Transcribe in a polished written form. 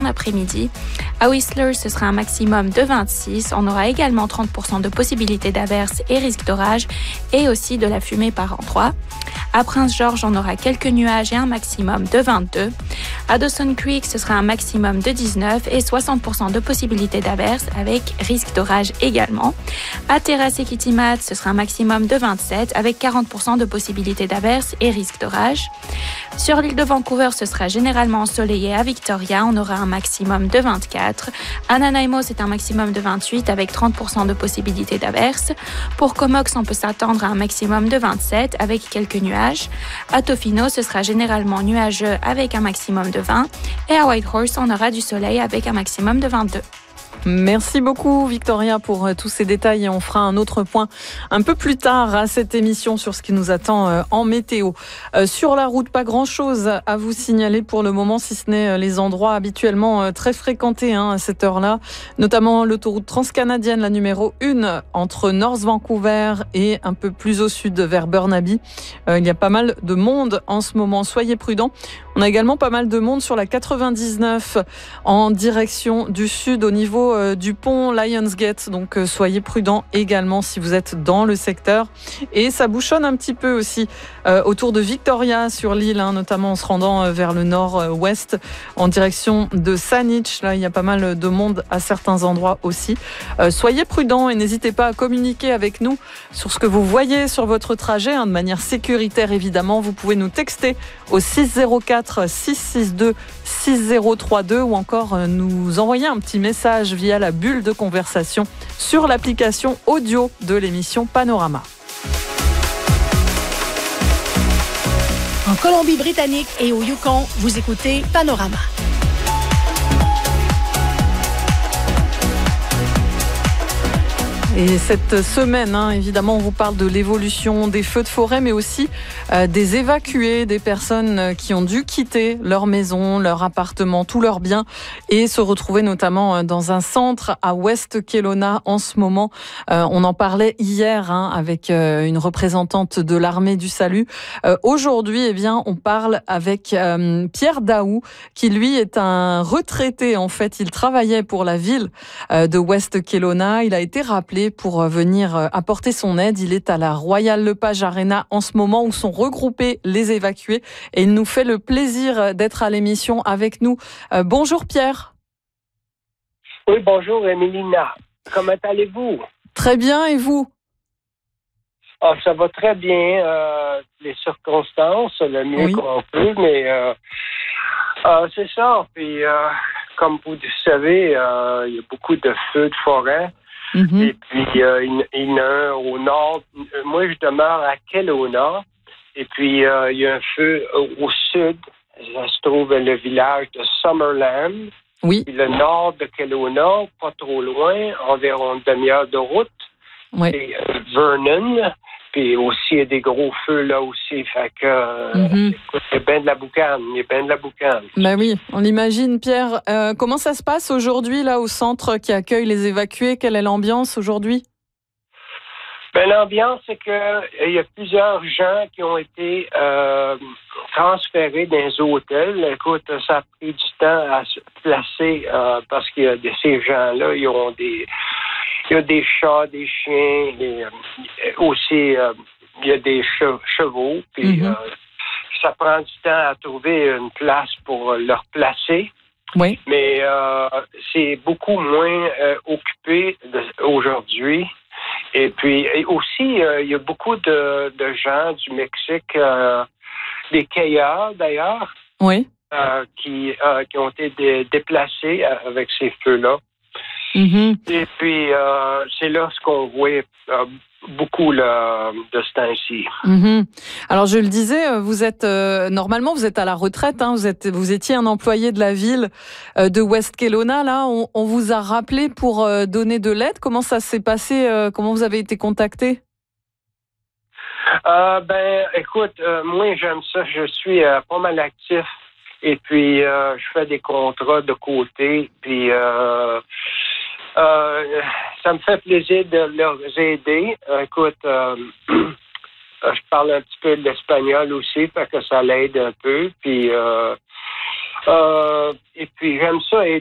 après-midi. À Whistler, ce sera un maximum de 26. On aura également 30% de possibilité d'averse et risque d'orage et aussi de la fumée par endroits. À Prince George, on aura quelques nuages et un maximum de 22. À Dawson Creek, ce sera un maximum de 19 et 60% de possibilité d'averse avec risque d'orage également. À Terrace et Kitimat, ce sera un maximum de 27 avec 40% de possibilité d'averse et risque d'orage. Sur l'île de Vancouver, ce sera généralement ensoleillé. À Victoria, on aura un maximum de 24. À Nanaimo, c'est un maximum de 28 avec 30% de possibilité d'averse. Pour Comox, on peut s'attendre à un maximum de 27 avec quelques nuages. À Tofino, ce sera généralement nuageux avec un maximum de 20. Et à Whitehorse, on aura du soleil avec un maximum de 22. Merci beaucoup Victoria pour tous ces détails et on fera un autre point un peu plus tard à cette émission sur ce qui nous attend en météo. Sur la route, pas grand-chose à vous signaler pour le moment, si ce n'est les endroits habituellement très fréquentés à cette heure-là, notamment l'autoroute transcanadienne, la numéro 1 entre North Vancouver et un peu plus au sud vers Burnaby. Il y a pas mal de monde en ce moment, soyez prudents. On a également pas mal de monde sur la 99 en direction du sud au niveau du pont Lionsgate, donc soyez prudents également si vous êtes dans le secteur. Et ça bouchonne un petit peu aussi autour de Victoria sur l'île, notamment en se rendant vers le nord-ouest en direction de Saanich. Là, il y a pas mal de monde à certains endroits aussi. Soyez prudents et n'hésitez pas à communiquer avec nous sur ce que vous voyez sur votre trajet, de manière sécuritaire évidemment. Vous pouvez nous texter au 604 662 6032 ou encore nous envoyer un petit message via la bulle de conversation sur l'application audio de l'émission Panorama. En Colombie-Britannique et au Yukon, vous écoutez Panorama. Et cette semaine, évidemment, on vous parle de l'évolution des feux de forêt, mais aussi des évacués, des personnes qui ont dû quitter leur maison, leur appartement, tous leurs biens et se retrouver notamment dans un centre à West Kelowna en ce moment. On en parlait hier avec une représentante de l'armée du salut. Aujourd'hui, on parle avec Pierre Daou, qui lui est un retraité. En fait, il travaillait pour la ville de West Kelowna. Il a été rappelé pour venir apporter son aide. Il est à la Royal Lepage Arena en ce moment où sont regroupés les évacués et il nous fait le plaisir d'être à l'émission avec nous. Bonjour Pierre. Oui, bonjour Emilina. Comment allez-vous? Très bien, et vous? Ça va très bien. Les circonstances, le mieux qu'on peut, mais c'est ça. Puis, comme vous le savez, il y a beaucoup de feux de forêt. Mm-hmm. Et puis, il y en a un au nord. Moi, je demeure à Kelowna. Et puis, il y a un feu au sud. Ça se trouve le village de Summerland. Oui. Puis le nord de Kelowna, pas trop loin, environ une demi-heure de route. Oui. Et Vernon. Puis aussi, il y a des gros feux là aussi. Fait que, écoute, il y a bien de la boucane. Ben oui, on l'imagine, Pierre. Comment ça se passe aujourd'hui, là, au centre qui accueille les évacués? Quelle est l'ambiance aujourd'hui? Ben, l'ambiance, c'est que il y a plusieurs gens qui ont été transférés dans les hôtels. Écoute, ça a pris du temps à se placer parce qu'il y a ces gens-là, ils ont des... Il y a des chats, des chiens, et aussi il y a des chevaux. Puis ça prend du temps à trouver une place pour leur placer. Oui. Mais c'est beaucoup moins occupé aujourd'hui. Et puis aussi, il y a beaucoup de gens du Mexique, des Kayas d'ailleurs, oui. Qui ont été déplacés avec ces feux-là. Mm-hmm. Et puis, c'est là ce qu'on voit beaucoup là, de ce temps-ci. Mm-hmm. Alors, je le disais, vous êtes normalement, vous êtes à la retraite. Vous étiez un employé de la ville de West Kelowna. Là, on vous a rappelé pour donner de l'aide. Comment ça s'est passé? Comment vous avez été contacté? Écoute, moi, j'aime ça. Je suis pas mal actif. Et puis, je fais des contrats de côté. Puis, ça me fait plaisir de leur aider. Écoute, je parle un petit peu de l'espagnol aussi, fait que ça l'aide un peu. Puis, Et puis, j'aime ça